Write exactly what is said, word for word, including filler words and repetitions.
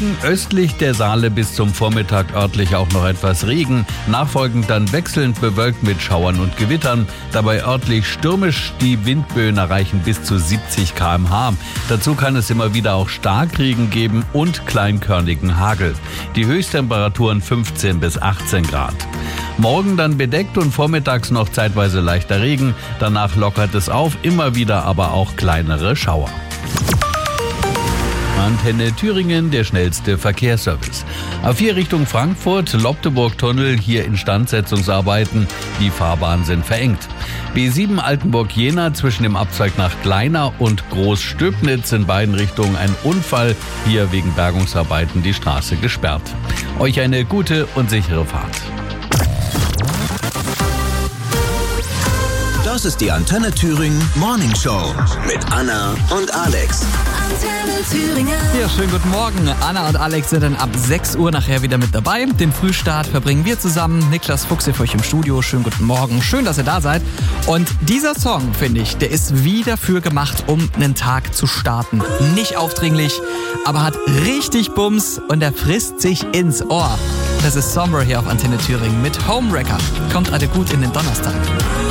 Wolken, östlich der Saale bis zum Vormittag örtlich auch noch etwas Regen, nachfolgend dann wechselnd bewölkt mit Schauern und Gewittern, dabei örtlich stürmisch, die Windböen erreichen bis zu siebzig Kilometer pro Stunde. Dazu kann es immer wieder auch Starkregen geben und kleinkörnigen Hagel. Die Höchsttemperaturen fünfzehn bis achtzehn Grad. Morgen dann bedeckt und vormittags noch zeitweise leichter Regen, danach lockert es auf, immer wieder aber auch kleinere Schauer. Antenne Thüringen, der schnellste Verkehrsservice. A vier Richtung Frankfurt, Lobdeburg-Tunnel, hier Instandsetzungsarbeiten. Die Fahrbahnen sind verengt. B sieben Altenburg-Jena zwischen dem Abzweig nach Gleina und Großstöbnitz in beiden Richtungen ein Unfall. Hier wegen Bergungsarbeiten die Straße gesperrt. Euch eine gute und sichere Fahrt. Das ist die Antenne Thüringen Morning Show mit Anna und Alex. Antenne Thüringen. Ja, schönen guten Morgen. Anna und Alex sind dann ab sechs Uhr nachher wieder mit dabei. Den Frühstart verbringen wir zusammen. Niklas Fuchs hier für euch im Studio. Schönen guten Morgen. Schön, dass ihr da seid. Und dieser Song, finde ich, der ist wie dafür gemacht, um einen Tag zu starten. Nicht aufdringlich, aber hat richtig Bums und er frisst sich ins Ohr. Das ist Somber hier auf Antenne Thüringen mit Homewrecker. Kommt alle gut in den Donnerstag.